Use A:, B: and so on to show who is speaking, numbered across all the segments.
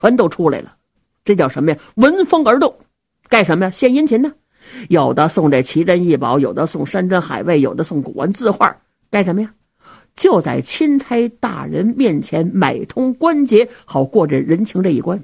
A: 全都出来了。这叫什么呀？闻风而动。干什么呀？献殷勤呢。有的送这奇珍异宝，有的送山珍海味，有的送古玩字画。干什么呀？就在钦差大人面前买通关节，好过这人情这一关。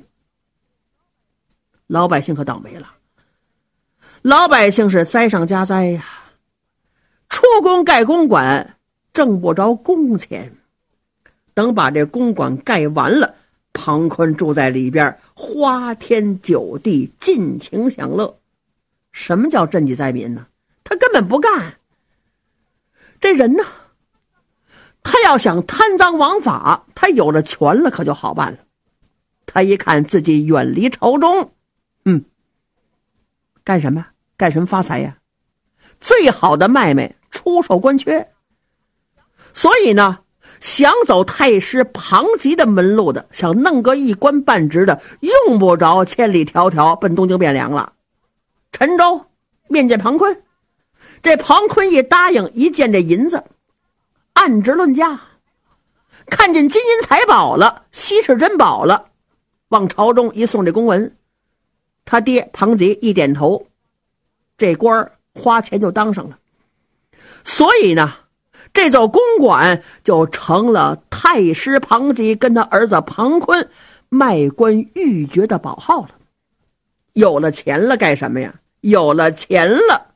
A: 老百姓可倒霉了，老百姓是灾上加灾呀。出宫盖公馆，挣不着工钱。等把这公馆盖完了，庞坤住在里边，花天酒地，尽情享乐。什么叫赈济灾民呢？他根本不干。这人呢，他要想贪赃枉法，他有了权了可就好办了。他一看自己远离朝中，干什么？干什么发财呀？最好的卖卖出售官缺。所以呢，想走太师庞吉的门路的，想弄个一官半职的，用不着千里迢迢奔东京汴梁了。陈州面见庞坤，这庞坤一答应，一见这银子，按值论价，看见金银财宝了，稀世珍宝了，往朝中一送这公文，他爹庞吉一点头，这官花钱就当上了。所以呢，这座公馆就成了太师庞吉跟他儿子庞坤卖官鬻爵的宝号了。有了钱了干什么呀？有了钱了，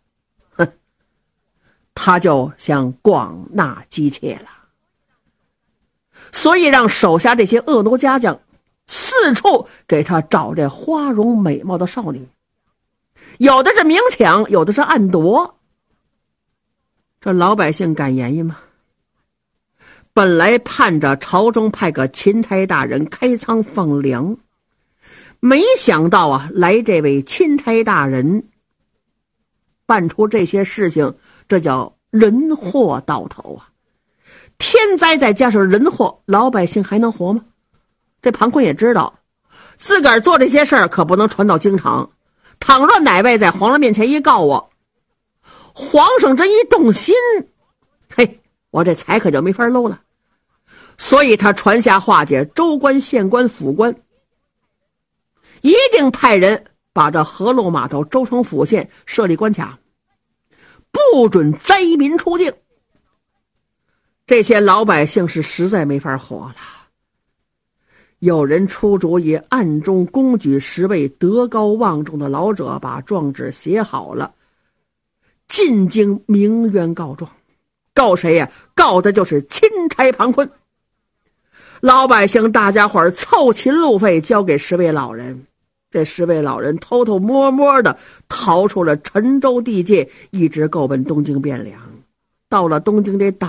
A: 他就想广纳姬妾了。所以让手下这些恶奴家将四处给他找这花容美貌的少女，有的是明抢，有的是暗夺。这老百姓敢言语吗？本来盼着朝中派个钦差大人开仓放粮，没想到啊，来这位钦差大人办出这些事情，这叫人祸到头啊！天灾再加上人祸，老百姓还能活吗？这庞坤也知道，自个儿做这些事儿可不能传到京城。倘若哪位在皇上面前一告我，皇上这一动心，嘿，我这财可就没法搂了。所以他传下话去，州官、县官、府官一定派人把这河路码头、州城府县设立关卡，不准灾民出境。这些老百姓是实在没法活了。有人出主意，暗中公举10位德高望重的老者，把状纸写好了，进京鸣冤告状。告谁呀？告的就是钦差庞坤。老百姓大家伙凑齐路费交给10位老人，这10位老人偷偷摸摸的逃出了陈州地界，一直够奔东京汴梁。到了东京得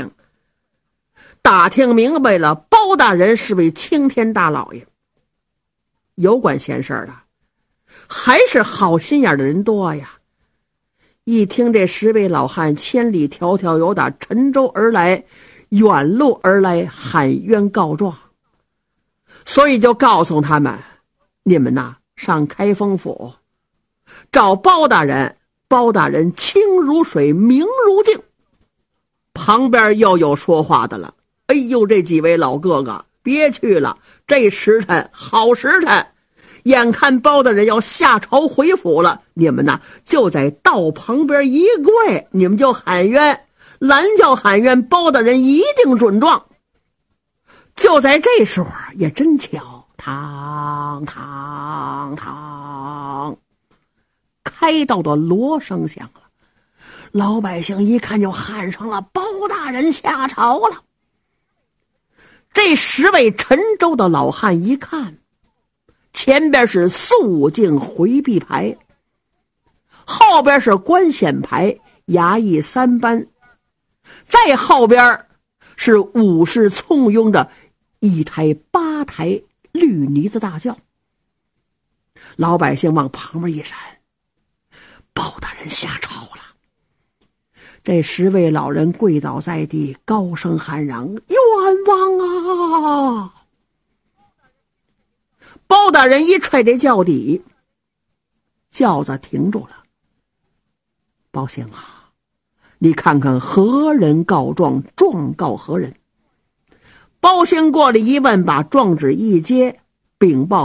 A: 打听明白了，包大人是位青天大老爷，有管闲事的，还是好心眼的人多呀。一听这10位老汉千里迢迢由打陈州而来，远路而来喊冤告状，所以就告诉他们，你们呐上开封府找包大人，包大人清如水，明如镜。旁边又有说话的了，哎呦，这几位老哥哥别去了，这时辰好时辰，眼看包大人要下朝回府了，你们呢就在道旁边一跪，你们就喊冤，拦轿喊冤，包大人一定准状。就在这时候也真巧，嘡嘡嘡，开道的锣声响了，老百姓一看就喊上了，包大人下朝了。这10位陈州的老汉一看，前边是肃静回避牌，后边是官显牌、衙役3班，再后边是武士簇拥着1台8台绿呢子大轿。老百姓往旁边一闪，包大人下朝了。这10位老人跪倒在地，高声喊嚷：冤枉啊！包大人一踹这轿底，轿子停住了。包兴啊，你看看何人告状，状告何人？包兴过来一问，把状纸一接，禀报